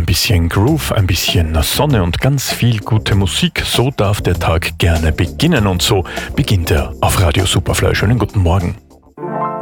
bisschen Groove, ein bisschen Sonne und ganz viel gute Musik. So darf der Tag gerne beginnen und so beginnt er auf Radio Superfly. Schönen guten Morgen.